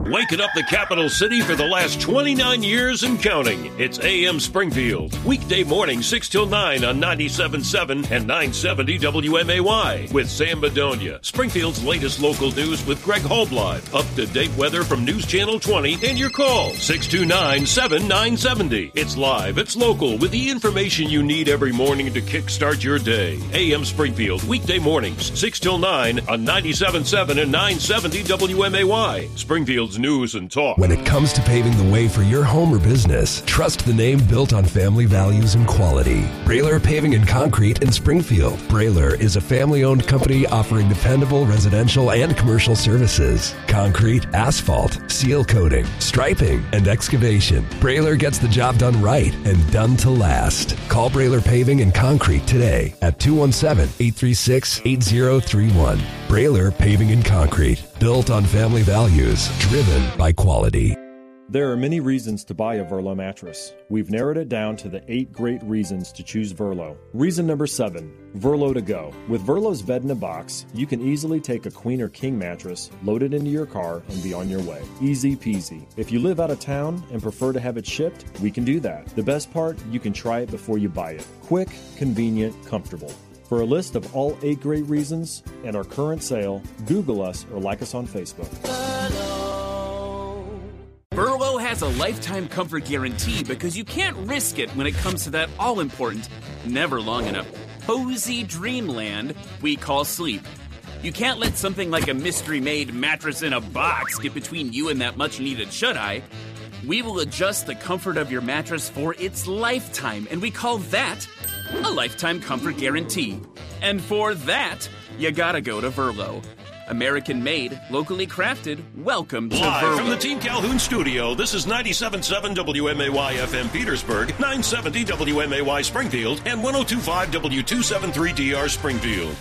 Waking up the capital city for the last 29 years and counting. It's AM Springfield. Weekday morning 6 till 9 on 97.7 and 970 WMAY. With Sam Bedonia. Springfield's latest local news with Greg Holblive. Up-to-date weather from News Channel 20 and your call. 629-7970. It's live, it's local, with the information you need every morning to kickstart your day. AM Springfield. Weekday mornings 6 till 9 on 97.7 and 970 WMAY. Springfield's news and talk. When it comes to paving the way for your home or business, trust the name built on family values and quality. Brailer Paving and Concrete in Springfield. Brailer is a family-owned company offering dependable residential and commercial services. Concrete, asphalt, seal coating, striping, and excavation. Brailer gets the job done right and done to last. Call Brailer Paving and Concrete today at 217-836-8031. Brailer Paving and Concrete. Built on family values, driven by quality. There are many reasons to buy a Verlo mattress. We've narrowed it down to the 8 great reasons to choose Verlo. Reason number 7, Verlo to go. With Verlo's bed in a box, you can easily take a queen or king mattress, load it into your car, and be on your way. Easy peasy. If you live out of town and prefer to have it shipped, we can do that. The best part, you can try it before you buy it. Quick, convenient, comfortable. For a list of all 8 great reasons and our current sale, Google us or like us on Facebook. Verlo has a lifetime comfort guarantee because you can't risk it when it comes to that all-important, never long enough, cozy dreamland we call sleep. You can't let something like a mystery-made mattress in a box get between you and that much-needed shut-eye. We will adjust the comfort of your mattress for its lifetime, and we call that a lifetime comfort guarantee. And for that, you gotta go to Verlo. American-made, locally crafted, welcome to Live Verlo. from the Team Calhoun studio, this is 97.7 WMAY FM Petersburg, 970 WMAY Springfield, and 102.5 W273DR Springfield.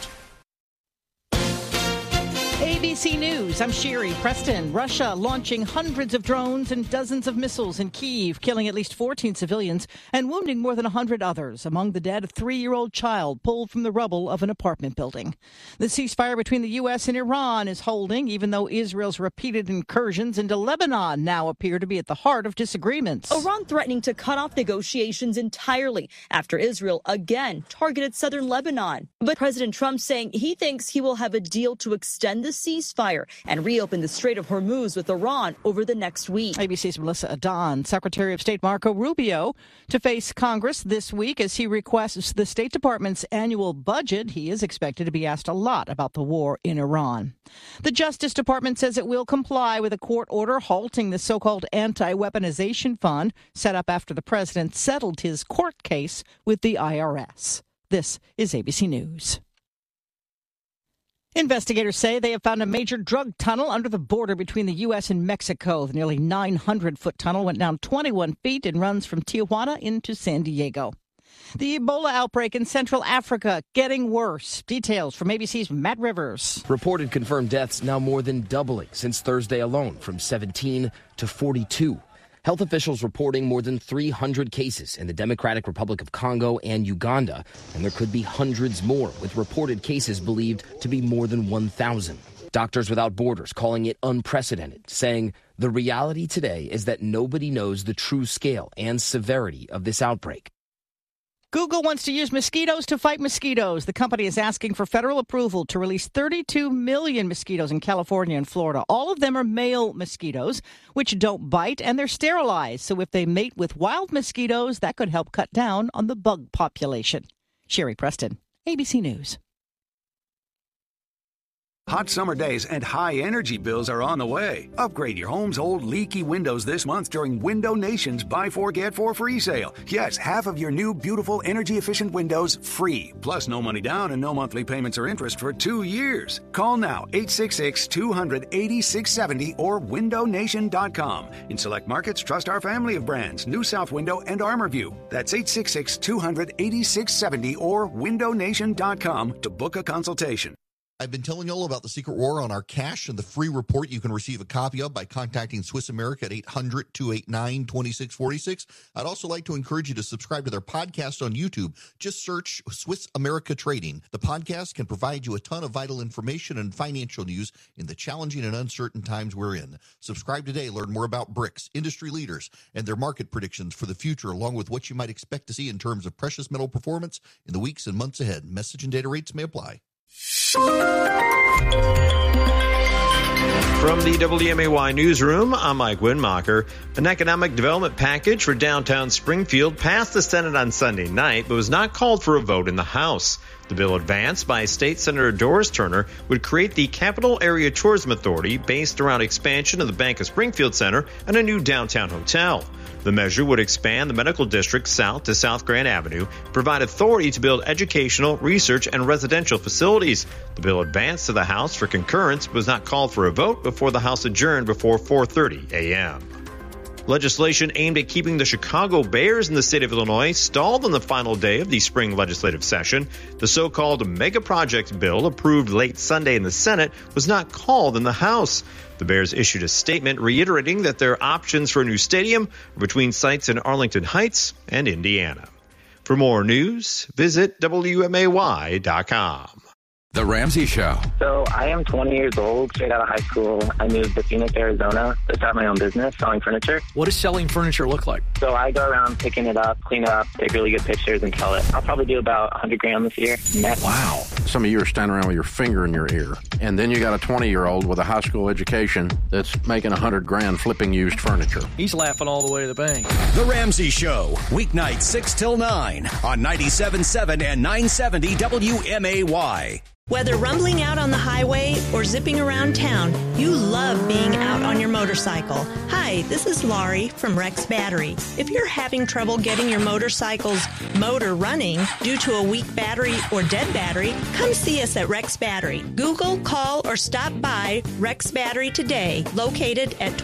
ABC News, I'm Sherry Preston. Russia launching hundreds of drones and dozens of missiles in Kyiv, killing at least 14 civilians and wounding more than 100 others. Among the dead, a 3-year-old child pulled from the rubble of an apartment building. The ceasefire between the U.S. and Iran is holding, even though Israel's repeated incursions into Lebanon now appear to be at the heart of disagreements. Iran threatening to cut off negotiations entirely after Israel again targeted southern Lebanon. But President Trump saying he thinks he will have a deal to extend the ceasefire and reopen the Strait of Hormuz with Iran over the next week. ABC's Melissa Adon, Secretary of State Marco Rubio, to face Congress this week as he requests the State Department's annual budget. He is expected to be asked a lot about the war in Iran. The Justice Department says it will comply with a court order halting the so-called anti-weaponization fund set up after the president settled his court case with the IRS. This is ABC News. Investigators say they have found a major drug tunnel under the border between the U.S. and Mexico. The nearly 900-foot tunnel went down 21 feet and runs from Tijuana into San Diego. The Ebola outbreak in Central Africa getting worse. Details from ABC's Matt Rivers. Reported confirmed deaths now more than doubling since Thursday alone, from 17 to 42. Health officials reporting more than 300 cases in the Democratic Republic of Congo and Uganda, and there could be hundreds more, with reported cases believed to be more than 1,000. Doctors Without Borders calling it unprecedented, saying the reality today is that nobody knows the true scale and severity of this outbreak. Google wants to use mosquitoes to fight mosquitoes. The company is asking for federal approval to release 32 million mosquitoes in California and Florida. All of them are male mosquitoes, which don't bite, and they're sterilized. So if they mate with wild mosquitoes, that could help cut down on the bug population. Sherry Preston, ABC News. Hot summer days and high energy bills are on the way. Upgrade your home's old leaky windows this month during Window Nation's Buy 4 Get 4 free sale. Yes, half of your new beautiful energy efficient windows free. Plus no money down and no monthly payments or interest for 2 years. Call now 866-200-8670 or windownation.com. In select markets, trust our family of brands, New South Window and ArmorView. That's 866-200-8670 or windownation.com to book a consultation. I've been telling you all about the secret war on our cash and the free report you can receive a copy of by contacting Swiss America at 800-289-2646. I'd also like to encourage you to subscribe to their podcast on YouTube. Just search Swiss America Trading. The podcast can provide you a ton of vital information and financial news in the challenging and uncertain times we're in. Subscribe today. Learn more about BRICS, industry leaders, and their market predictions for the future, along with what you might expect to see in terms of precious metal performance in the weeks and months ahead. Message and data rates may apply. From the WMAY newsroom, I'm Mike Winmacher. An economic development package for downtown Springfield passed the Senate on Sunday night, but was not called for a vote in the House. The bill advanced by State Senator Doris Turner would create the Capital Area Tourism Authority based around expansion of the Bank of Springfield Center and a new downtown hotel. The measure would expand the medical district south to South Grand Avenue, provide authority to build educational, research, and residential facilities. The bill advanced to the House for concurrence, but was not called for a vote before the House adjourned before 4:30 a.m. Legislation aimed at keeping the Chicago Bears in the state of Illinois stalled on the final day of the spring legislative session. The so-called Mega Project bill, approved late Sunday in the Senate, was not called in the House. The Bears issued a statement reiterating that their options for a new stadium are between sites in Arlington Heights and Indiana. For more news, visit WMAY.com. The Ramsey Show. So I am 20 years old, straight out of high school. I moved to Phoenix, Arizona to start my own business selling furniture. What does selling furniture look like? So I go around picking it up, clean it up, take really good pictures, and sell it. I'll probably do about 100 grand this year. Wow. Some of you are standing around with your finger in your ear. And then you got a 20-year-old with a high school education that's making 100 grand flipping used furniture. He's laughing all the way to the bank. The Ramsey Show, weeknights 6 till 9 on 97.7 and 970 WMAY. Whether rumbling out on the highway or zipping around town, you love being out on your motorcycle. Hi, this is Laurie from Rex Battery. If you're having trouble getting your motorcycle's motor running due to a weak battery or dead battery, come see us at Rex Battery. Google, call, or stop by Rex Battery today, located at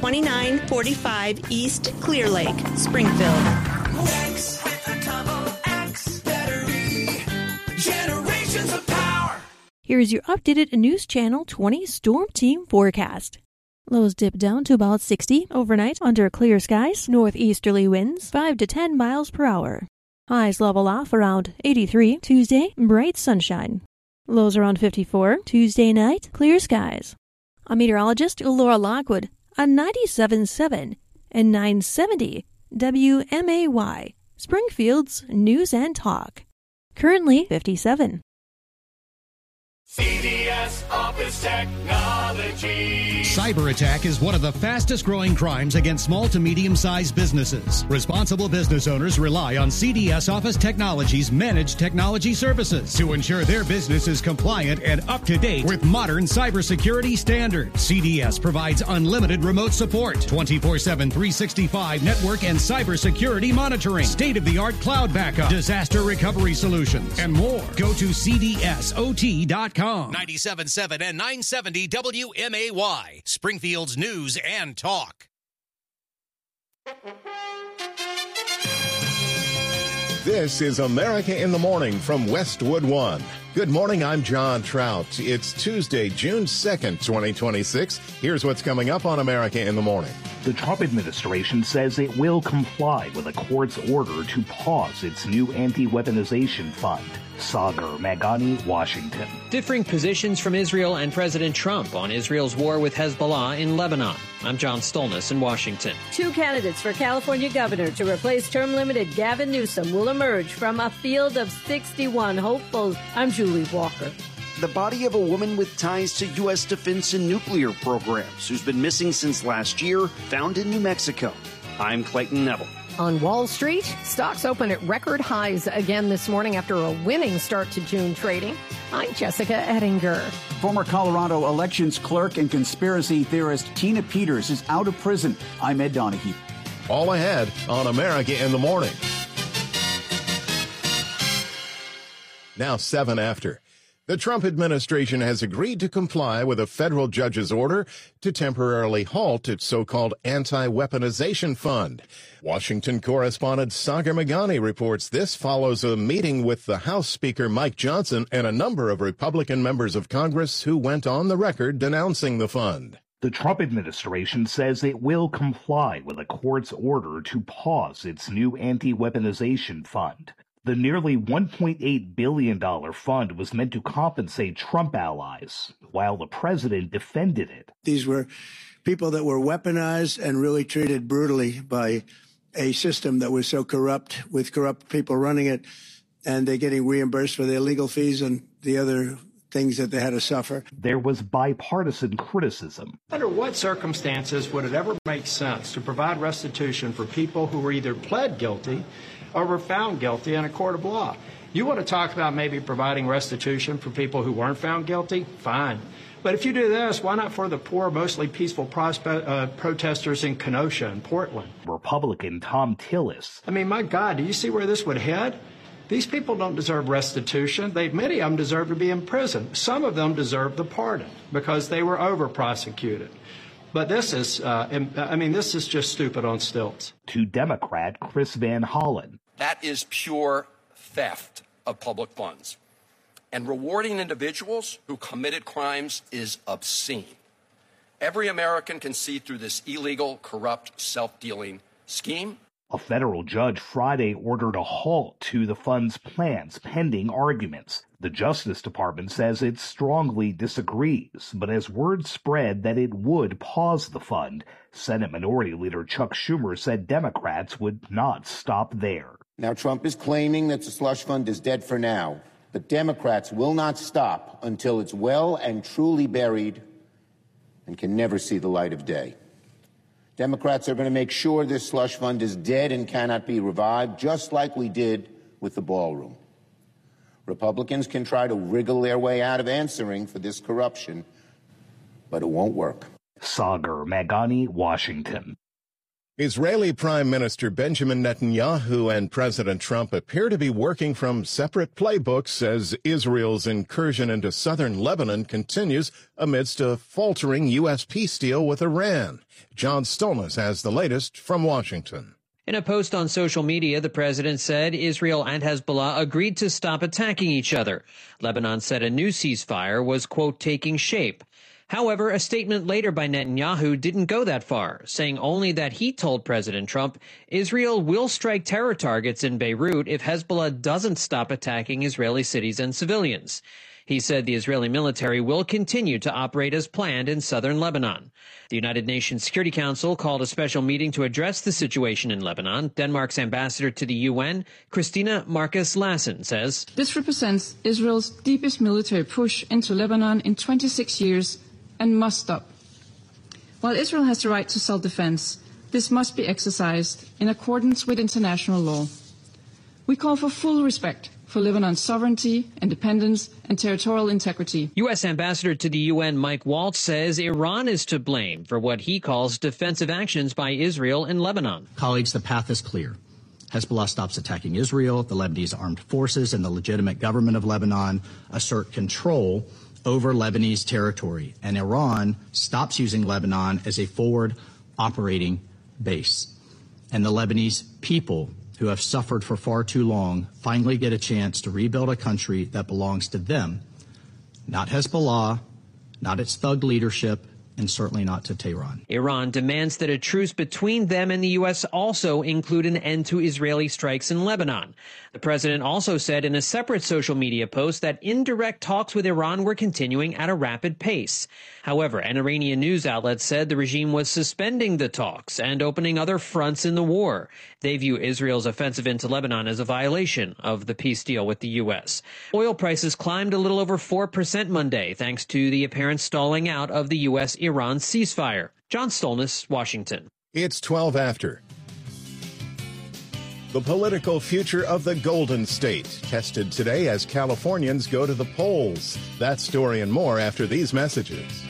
2945 East Clear Lake, Springfield. Rex with a double X battery. Generations of power. Here is your updated News Channel 20 Storm Team forecast. Lows dip down to about 60 overnight under clear skies, northeasterly winds 5 to 10 miles per hour. Highs level off around 83 Tuesday, bright sunshine. Lows around 54 Tuesday night, clear skies. I'm meteorologist Laura Lockwood on 97.7 and 970 WMAY, Springfield's News and Talk. Currently 57. CDS Office Technology. Cyber attack is one of the fastest growing crimes against small to medium-sized businesses. Responsible business owners rely on CDS Office Technology's managed technology services to ensure their business is compliant and up to date with modern cybersecurity standards. CDS provides unlimited remote support, 24/7, 365 network and cybersecurity monitoring, state-of-the-art cloud backup, disaster recovery solutions, and more. Go to cdsot.com. 97.7 and 970 WMAY, Springfield's News and Talk. This is America in the Morning from Westwood One. Good morning, I'm John Trout. It's Tuesday, June 2nd, 2026. Here's what's coming up on America in the Morning. The Trump administration says it will comply with a court's order to pause its new anti-weaponization fund. Sagar Magani, Washington. Differing positions from Israel and President Trump on Israel's war with Hezbollah in Lebanon. I'm John Stolness in Washington. Two candidates for California governor to replace term-limited Gavin Newsom will emerge from a field of 61 hopefuls. I'm Julie Walker. The body of a woman with ties to U.S. defense and nuclear programs who's been missing since last year, found in New Mexico. I'm Clayton Neville. On Wall Street, stocks open at record highs again this morning after a winning start to June trading. I'm Jessica Ettinger. Former Colorado elections clerk and conspiracy theorist Tina Peters is out of prison. I'm Ed Donahue. All ahead on America in the Morning. Now 7 after. The Trump administration has agreed to comply with a federal judge's order to temporarily halt its so-called anti-weaponization fund. Washington correspondent Sagar Meghani reports this follows a meeting with the House Speaker Mike Johnson and a number of Republican members of Congress who went on the record denouncing the fund. The Trump administration says it will comply with a court's order to pause its new anti-weaponization fund. The nearly $1.8 billion fund was meant to compensate Trump allies, while the president defended it. These were people that were weaponized and really treated brutally by a system that was so corrupt, with corrupt people running it, and they're getting reimbursed for their legal fees and the other things that they had to suffer. There was bipartisan criticism. Under what circumstances would it ever make sense to provide restitution for people who were either pled guilty or were found guilty in a court of law? You want to talk about maybe providing restitution for people who weren't found guilty? Fine. But if you do this, why not for the poor, mostly peaceful protesters in Kenosha and Portland? Republican Tom Tillis. I mean, my God, do you see where this would head? These people don't deserve restitution. Many of them deserve to be in prison. Some of them deserve the pardon because they were over-prosecuted. But this is, this is just stupid on stilts. To Democrat Chris Van Hollen. That is pure theft of public funds. And rewarding individuals who committed crimes is obscene. Every American can see through this illegal, corrupt, self-dealing scheme. A federal judge Friday ordered a halt to the fund's plans pending arguments. The Justice Department says it strongly disagrees, but as word spread that it would pause the fund, Senate Minority Leader Chuck Schumer said Democrats would not stop there. Now, Trump is claiming that the slush fund is dead for now, but Democrats will not stop until it's well and truly buried and can never see the light of day. Democrats are going to make sure this slush fund is dead and cannot be revived, just like we did with the ballroom. Republicans can try to wriggle their way out of answering for this corruption, but it won't work. Sagar Meghani, Washington. Israeli Prime Minister Benjamin Netanyahu and President Trump appear to be working from separate playbooks as Israel's incursion into southern Lebanon continues amidst a faltering U.S. peace deal with Iran. John Stolnis has the latest from Washington. In a post on social media, the president said Israel and Hezbollah agreed to stop attacking each other. Lebanon said a new ceasefire was, quote, taking shape. However, a statement later by Netanyahu didn't go that far, saying only that he told President Trump Israel will strike terror targets in Beirut if Hezbollah doesn't stop attacking Israeli cities and civilians. He said the Israeli military will continue to operate as planned in southern Lebanon. The United Nations Security Council called a special meeting to address the situation in Lebanon. Denmark's ambassador to the UN, Christina Marcus Lassen, says, "This represents Israel's deepest military push into Lebanon in 26 years and must stop. While Israel has the right to self-defense, this must be exercised in accordance with international law. We call for full respect for Lebanon's sovereignty, independence, and territorial integrity." U.S. Ambassador to the UN Mike Waltz says Iran is to blame for what he calls defensive actions by Israel in Lebanon. Colleagues, the path is clear. Hezbollah stops attacking Israel, the Lebanese armed forces and the legitimate government of Lebanon assert control over Lebanese territory, and Iran stops using Lebanon as a forward operating base. And the Lebanese people, who have suffered for far too long, finally get a chance to rebuild a country that belongs to them, not Hezbollah, not its thug leadership, and certainly not to Tehran. Iran demands that a truce between them and the U.S. also include an end to Israeli strikes in Lebanon. The president also said in a separate social media post that indirect talks with Iran were continuing at a rapid pace. However, an Iranian news outlet said the regime was suspending the talks and opening other fronts in the war. They view Israel's offensive into Lebanon as a violation of the peace deal with the U.S. Oil prices climbed a little over 4% Monday, thanks to the apparent stalling out of the U.S.-Iran ceasefire. John Stolnis, Washington. It's 12 after. The political future of the Golden State, tested today as Californians go to the polls. That story and more after these messages.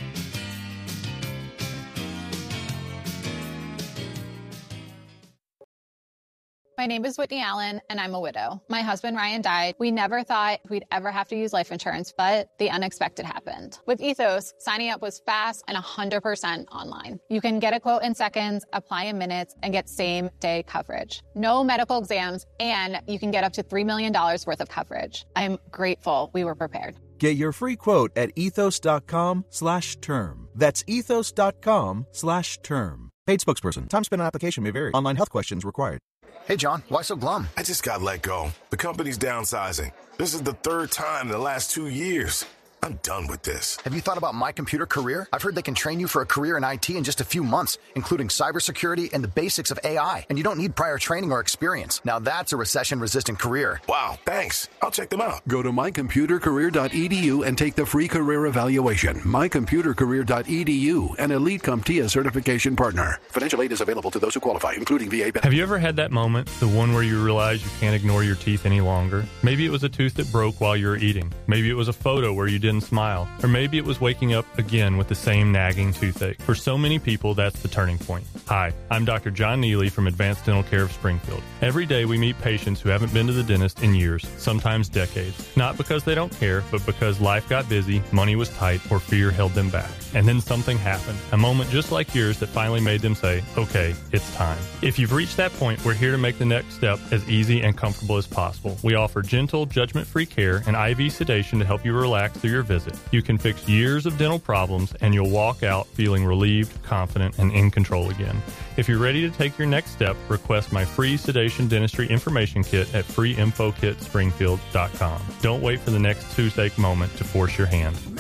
My name is Whitney Allen, and I'm a widow. My husband, Ryan, died. We never thought we'd ever have to use life insurance, but the unexpected happened. With Ethos, signing up was fast and 100% online. You can get a quote in seconds, apply in minutes, and get same-day coverage. No medical exams, and you can get up to $3 million worth of coverage. I'm grateful we were prepared. Get your free quote at ethos.com/term. That's ethos.com/term. Paid spokesperson. Time spent on application may vary. Online health questions required. Hey, John, why so glum? I just got let go. The company's downsizing. This is the third time in the last 2 years. I'm done with this. Have you thought about My Computer Career? I've heard they can train you for a career in IT in just a few months, including cybersecurity and the basics of AI. And you don't need prior training or experience. Now that's a recession-resistant career. Wow, thanks. I'll check them out. Go to mycomputercareer.edu and take the free career evaluation. Mycomputercareer.edu, an Elite CompTIA certification partner. Financial aid is available to those who qualify, including VA benefits. Have you ever had that moment, the one where you realize you can't ignore your teeth any longer? Maybe it was a tooth that broke while you were eating. Maybe it was a photo where you didn't smile. Or maybe it was waking up again with the same nagging toothache. For so many people, that's the turning point. Hi, I'm Dr. John Neely from Advanced Dental Care of Springfield. Every day we meet patients who haven't been to the dentist in years, sometimes decades. Not because they don't care, but because life got busy, money was tight, or fear held them back. And then something happened, a moment just like yours that finally made them say, okay, it's time. If you've reached that point, we're here to make the next step as easy and comfortable as possible. We offer gentle, judgment-free care and IV sedation to help you relax through your visit. You can fix years of dental problems, and you'll walk out feeling relieved, confident, and in control again. If you're ready to take your next step, request my free sedation dentistry information kit at freeinfokitspringfield.com. Don't wait for the next toothache moment to force your hand.